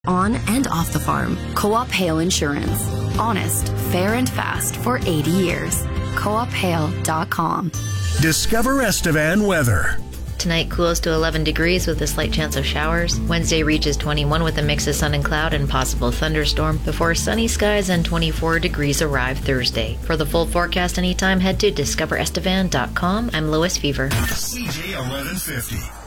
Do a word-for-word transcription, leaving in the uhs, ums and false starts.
On and off the farm. Co-op Hail Insurance. Honest, fair, and fast for eighty years. co op hail dot com. Discover Estevan weather. Tonight cools to eleven degrees with a slight chance of showers. Wednesday reaches twenty-one with a mix of sun and cloud and possible thunderstorm before sunny skies and twenty-four degrees arrive Thursday. For the full forecast anytime, head to discover estevan dot com. I'm Lois Fever. C J eleven fifty.